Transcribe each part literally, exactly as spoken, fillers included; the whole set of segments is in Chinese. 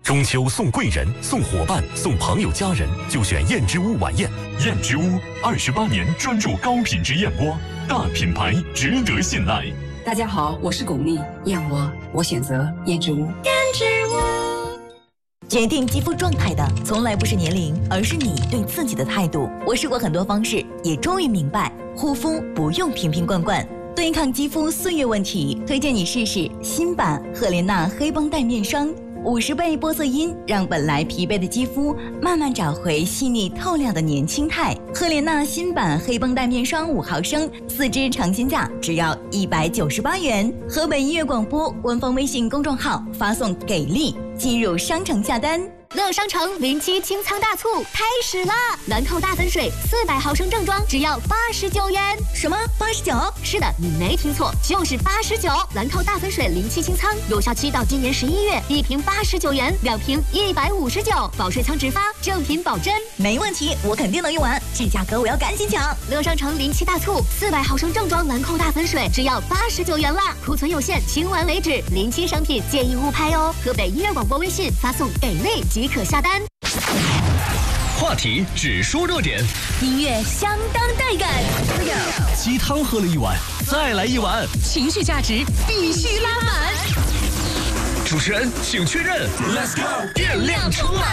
中秋送贵人、送伙伴、送朋友家人，就选燕之屋晚宴。燕之屋二十八年专注高品质燕窝，大品牌值得信赖。 大家好，我是巩俐，燕窝我选择燕之屋。燕之屋。决定肌肤状态的从来不是年龄，而是你对自己的态度。我试过很多方式，也终于明白，护肤不用瓶瓶罐罐。对抗肌肤岁月问题，推荐你试试新版赫莲娜黑绷带面霜。五十倍玻色因让本来疲惫的肌肤慢慢找回细腻透亮的年轻态。赫莲娜新版黑绷带面霜五毫升，四支尝鲜价只要一百九十八元。河北音乐广播官方微信公众号发送“给力”进入商城下单。 乐商城零七清仓大促开始啦！兰蔻大粉水四百毫升正装只要八十九元。 什么八十九？ 是的，你没听错，就是八十九。兰蔻大粉水零七清仓有效期到今年十一月，一瓶八十九元，两瓶一百五十九，保水仓直发，正品保真。 没问题，我肯定能用完，这价格我要赶紧抢！ 乐商城零七大促，四百毫升正装兰蔻大粉水只要八十九元啦，库存有限，清完为止。零七商品建议勿拍哦。河北音乐广播微信发送“给力”即可下单。 话题只说热点， 音乐相当带感。 鸡汤喝了一碗，再来一碗， 情绪价值必须拉满。 主持人请确认 ，Let's go， 电量充满。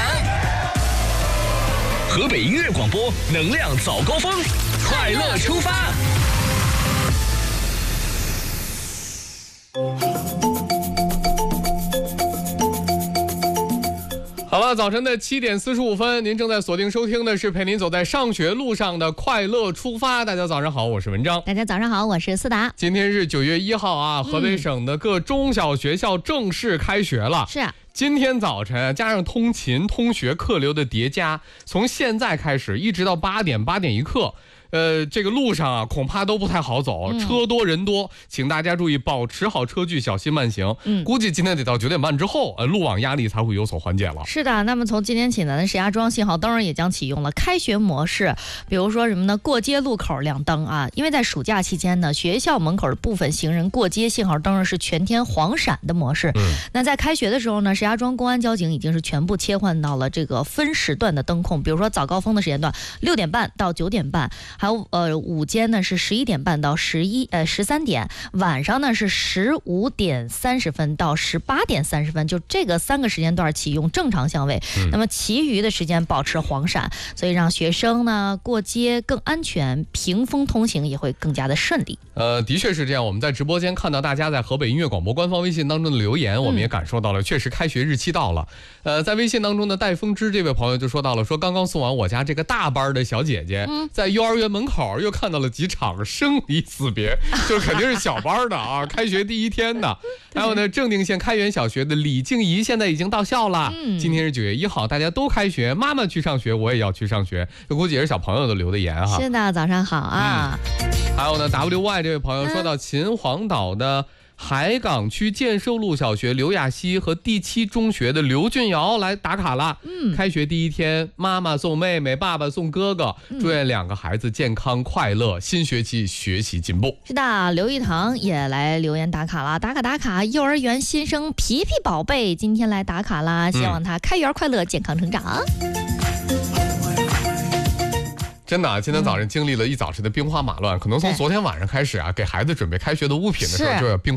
河北音乐广播，能量早高峰，快乐出发。 好了，早晨的七点四十五分，您正在锁定收听的是陪您走在上学路上的快乐出发。大家早上好，我是文章。 大家早上好，我是思达。 今天是九月一号啊，河北省的各中小学校正式开学了。 是啊。 今天早晨加上通勤通学客流的叠加，从现在开始一直到八点八点一刻，呃，这个路上啊恐怕都不太好走，嗯、车多人多，请大家注意保持好车距，小心慢行。嗯，估计今天得到九点半之后，呃，路网压力才会有所缓解了。 是的，那么从今天起呢，石家庄信号灯也将启用了开学模式，比如说什么呢？过街路口亮灯啊，因为在暑假期间呢，学校门口的部分行人过街信号灯是全天黄闪的模式。嗯，那在开学的时候呢，石家庄公安交警已经是全部切换到了这个分时段的灯控，比如说早高峰的时间段，六点半到九点半。还有呃午间呢是十一点半到十一呃十三点，晚上呢是十五点三十分到十八点三十分，就这个三个时间段启用正常相位。嗯、那么其余的时间保持黄闪，所以让学生呢过街更安全，屏风通行也会更加的顺利。 呃，的确是这样。我们在直播间看到大家在河北音乐广播官方微信当中的留言，我们也感受到了，嗯、确实开学日期到了。呃，在微信当中的戴风之这位朋友就说到了，说刚刚送完我家这个大班的小姐姐，嗯、在幼儿园门口又看到了几场生离死别，就是肯定是小班的啊，开学第一天的。还有呢，正定县开元小学的李静怡现在已经到校了。嗯、今天是九月一号，大家都开学，妈妈去上学，我也要去上学。这估计也是小朋友的留的言哈。 是的，早上好啊。 嗯、还有呢 ，W Y 这位朋友说到秦皇岛的海港区建寿路小学刘亚西和第七中学的刘俊尧来打卡了。嗯，开学第一天，妈妈送妹妹，爸爸送哥哥，祝愿两个孩子健康快乐，新学期学习进步。 是的，刘玉堂也来留言打卡了，打卡打卡，幼儿园新生皮皮宝贝今天来打卡啦，希望他开园快乐，健康成长。 真的啊，今天早上经历了一早晨的兵荒马乱，可能从昨天晚上开始啊，给孩子准备开学的物品的时候就要兵